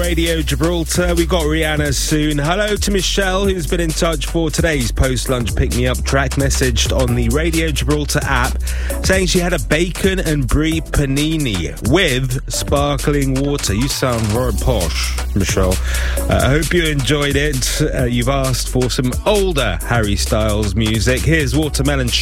Radio Gibraltar. We've got Rihanna soon. Hello to Michelle, who's been in touch for today's post-lunch pick-me-up track, messaged on the Radio Gibraltar app, saying she had a bacon and brie panini with sparkling water. You sound very posh, Michelle. I hope you enjoyed it. You've asked for some older Harry Styles music. Here's Watermelon